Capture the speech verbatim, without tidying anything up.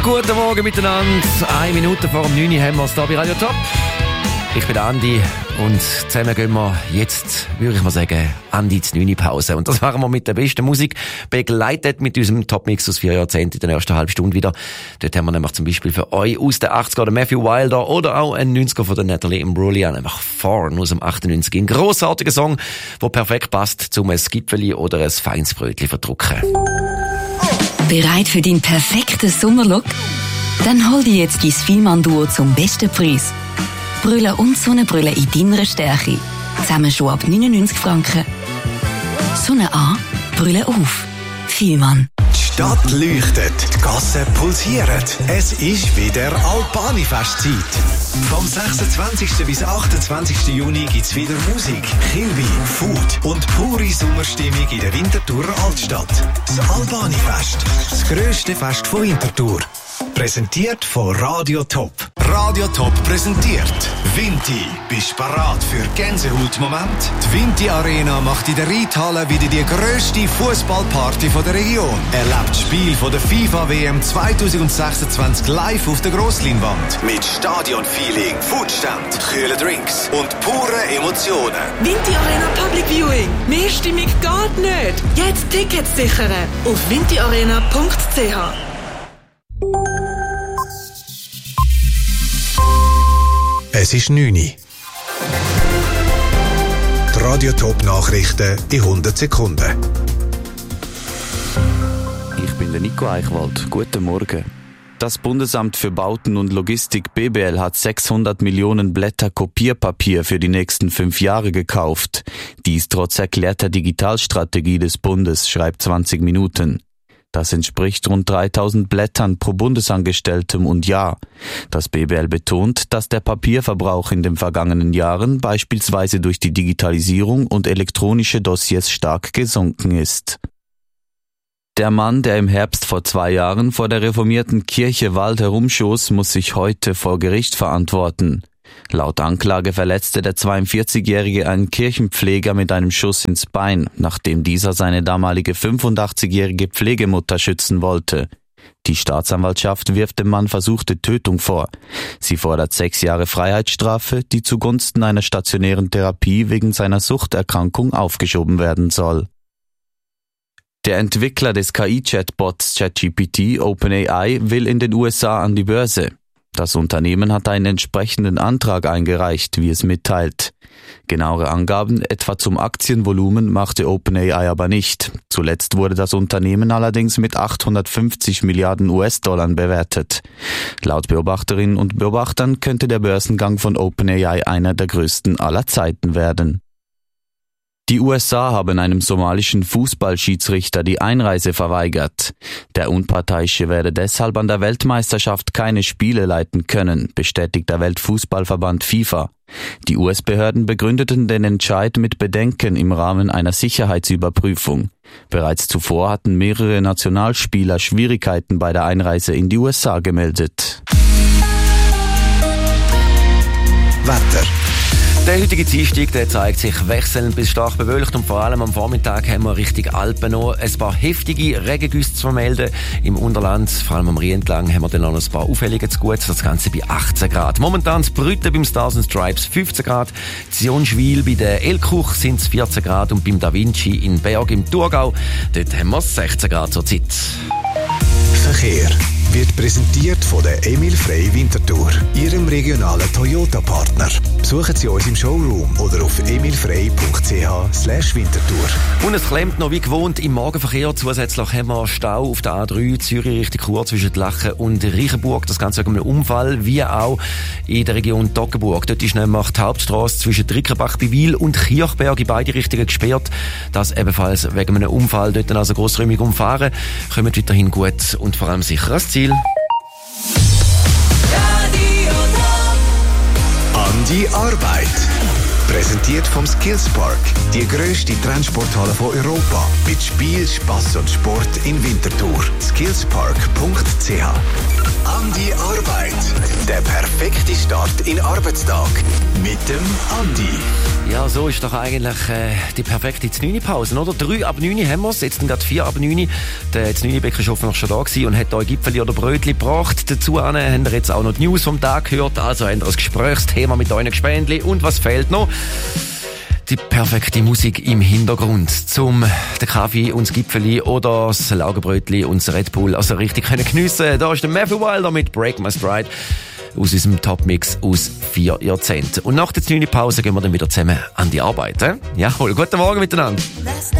Guten Morgen miteinander. Eine Minute vor dem neun Uhr haben wir es hier bei Radio Top. Ich bin Andi und zusammen gehen wir jetzt, würde ich mal sagen, Andi zur neun Uhr Pause. Und das machen wir mit der besten Musik, begleitet mit unserem Topmix aus vier Jahrzehnten in der ersten halben Stunde wieder. Dort haben wir nämlich zum Beispiel für euch aus den achtziger den Matthew Wilder oder auch einen neunziger von der Natalie Imbruglia, nämlich Foreign aus dem achtundneunzig. Ein grossartiger Song, der perfekt passt zum ein Gipfeli oder ein feines Brötchen verdrucken. Bereit für deinen perfekten Sommerlook? Dann hol dir jetzt dein Vielmann-Duo zum besten Preis. Brille und Sonnenbrille in deiner Stärke. Zusammen schon ab neunundneunzig Franken. Sonne an, Brille auf. Vielmann. Die Stadt leuchtet, die Gassen pulsieren. Es ist wieder Alpani-Festzeit. Vom sechsundzwanzigsten bis achtundzwanzigsten Juni gibt's wieder Musik, Kilby, Food und pure Sommerstimmung in der Winterthurer Altstadt. Das Albani-Fest, das grösste Fest von Winterthur. Präsentiert von Radio Top. Radio Top präsentiert Vinti. Bist bereit für Gänsehautmoment? Die Vinti Arena macht in der Reithalle wieder die grösste Fußballparty der Region. Erlebt das Spiel von der FIFA W M zwanzig sechsundzwanzig live auf der Grossleinwand. Mit Stadionfeeling, Foodstand, kühlen Drinks und pure Emotionen. Vinti Arena Public Viewing. Mehr Stimmung geht nicht. Jetzt Tickets sichern auf vinti arena punkt c h. Es ist neun Uhr. Die Radio Top Nachrichten in hundert Sekunden. Ich bin der Nico Eichwald. Guten Morgen. Das Bundesamt für Bauten und Logistik B B L hat sechshundert Millionen Blätter Kopierpapier für die nächsten fünf Jahre gekauft. Dies trotz erklärter Digitalstrategie des Bundes, schreibt zwanzig Minuten. Das entspricht rund dreitausend Blättern pro Bundesangestelltem und Jahr. Das B B L betont, dass der Papierverbrauch in den vergangenen Jahren beispielsweise durch die Digitalisierung und elektronische Dossiers stark gesunken ist. Der Mann, der im Herbst vor zwei Jahren vor der reformierten Kirche Wald herumschoss, muss sich heute vor Gericht verantworten. Laut Anklage verletzte der zweiundvierzigjährige einen Kirchenpfleger mit einem Schuss ins Bein, nachdem dieser seine damalige fünfundachtzigjährige Pflegemutter schützen wollte. Die Staatsanwaltschaft wirft dem Mann versuchte Tötung vor. Sie fordert sechs Jahre Freiheitsstrafe, die zugunsten einer stationären Therapie wegen seiner Suchterkrankung aufgeschoben werden soll. Der Entwickler des K I-Chatbots ChatGPT, OpenAI, will in den U S A an die Börse. Das Unternehmen hat einen entsprechenden Antrag eingereicht, wie es mitteilt. Genauere Angaben etwa zum Aktienvolumen machte OpenAI aber nicht. Zuletzt wurde das Unternehmen allerdings mit achthundertfünfzig Milliarden U S-Dollar bewertet. Laut Beobachterinnen und Beobachtern könnte der Börsengang von OpenAI einer der größten aller Zeiten werden. Die U S A haben einem somalischen Fußballschiedsrichter die Einreise verweigert. Der Unparteiische werde deshalb an der Weltmeisterschaft keine Spiele leiten können, bestätigt der Weltfußballverband FIFA. Die U S-Behörden begründeten den Entscheid mit Bedenken im Rahmen einer Sicherheitsüberprüfung. Bereits zuvor hatten mehrere Nationalspieler Schwierigkeiten bei der Einreise in die U S A gemeldet. Wetter. Der heutige Dienstag, der zeigt sich wechselnd bis stark bewölkt und vor allem am Vormittag haben wir Richtung Alpen noch ein paar heftige Regengüsse zu vermelden. Im Unterland, vor allem am Rhein entlang, haben wir dann noch ein paar Auffällige zu gut. Das Ganze bei achtzehn Grad. Momentan das Brüten beim Stars and Stripes fünfzehn Grad. Zionschwil bei der Elkuch sind es vierzehn Grad und beim Da Vinci in Berg im Thurgau, dort haben wir sechzehn Grad zur Zeit. Verkehr wird präsentiert von der Emil Frey Winterthur, Ihrem regionalen Toyota-Partner. Besuchen Sie uns im Showroom oder auf emilfrey punkt c h slash winterthur. Und es klemmt noch wie gewohnt im Morgenverkehr. Zusätzlich haben wir Stau auf der A drei Zürich Richtung Chur zwischen Lachen und Reichenburg. Das Ganze wegen einem Unfall, wie auch in der Region Toggenburg. Dort ist nämlich die Hauptstrasse zwischen Rickenbach bei Wil und Kirchberg in beide Richtungen gesperrt. Das ebenfalls wegen einem Unfall. Dort also grossräumig umfahren. Kommt weiterhin gut und vor allem sicher ans Ziel. An die Arbeit. Präsentiert vom Skillspark, die grösste Trendsporthalle von Europa. Mit Spiel, Spass und Sport in Winterthur. skillspark punkt c h An die Arbeit. Der perfekte Start in den Arbeitstag. Mit dem Andi. Ja, so ist doch eigentlich äh, die perfekte neun-Pause, oder? Drei ab neun haben wir es, jetzt gerade vier ab neun. Der neun-Bäcker ist hoffentlich schon da gewesen und hat euch Gipfeli oder Brötli gebracht. Dazu habt ihr jetzt auch noch die News vom Tag gehört, also habt ihr ein Gesprächsthema mit euren Gespendli. Und was fehlt noch? Die perfekte Musik im Hintergrund zum den Kaffee und das Gipfeli oder das Laugenbrötli und das Red Bull also richtig können geniessen. Da ist der Matthew Wilder mit Break My Stride aus unserem Top-Mix aus vier Jahrzehnten. Und nach der neun Pause gehen wir dann wieder zusammen an die Arbeit. He? Jawohl, guten Morgen miteinander.